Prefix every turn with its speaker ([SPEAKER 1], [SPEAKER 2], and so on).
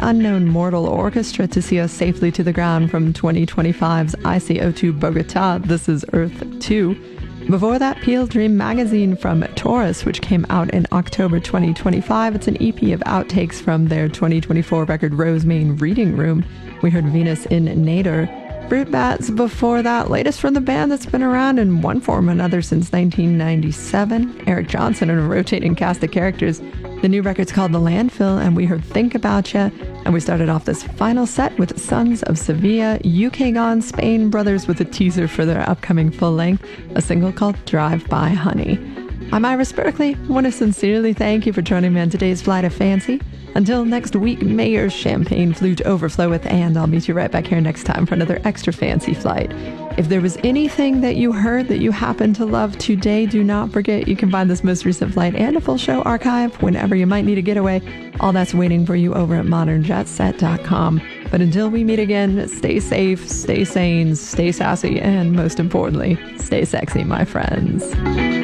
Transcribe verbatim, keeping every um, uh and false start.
[SPEAKER 1] Unknown Mortal Orchestra to see us safely to the ground from twenty twenty-five's I C O two Bogota, This Is Earth two. Before that, Peel Dream Magazine from Taurus, which came out in October twenty twenty-five. It's an E P of outtakes from their twenty twenty-four record Rosemane Reading Room. We heard Venus in Nader. Fruit Bats before that, latest from the band that's been around in one form or another since nineteen ninety-seven. Eric Johnson and a rotating cast of characters. The new record's called The Landfill, and we heard Think About Ya. And we started off this final set with Sons of Sevilla, U K Gone, Spain Brothers with a teaser for their upcoming full length, a single called Drive By Honey. I'm Iris Berkeley. I want to sincerely thank you for joining me on today's Flight of Fancy. Until next week, may your champagne flute overflow with, and I'll meet you right back here next time for another extra fancy flight. If there was anything that you heard that you happen to love today, do not forget you can find this most recent flight and a full show archive whenever you might need a getaway. All that's waiting for you over at modern jet set dot com. But until we meet again, stay safe, stay sane, stay sassy, and most importantly, stay sexy, my friends.